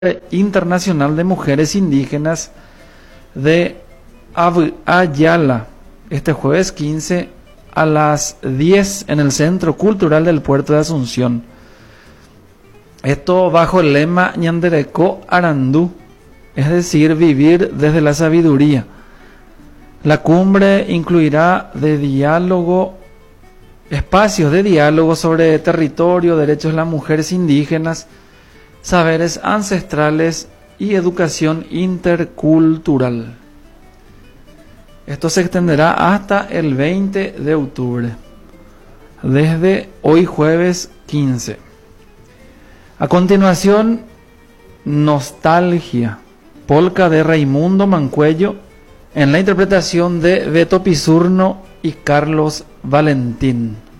Internacional de Mujeres Indígenas de Ayala, este jueves 15 a las 10 en el Centro Cultural del Puerto de Asunción. Esto bajo el lema Ñandereco Arandú, es decir, vivir desde la sabiduría. La cumbre incluirá espacios de diálogo sobre territorio, derechos de las mujeres indígenas, saberes ancestrales y educación intercultural. Esto se extenderá hasta el 20 de octubre, desde hoy jueves 15. A continuación, Nostalgia, polca de Raimundo Mancuello, en la interpretación de Beto Pisurno y Carlos Valentín.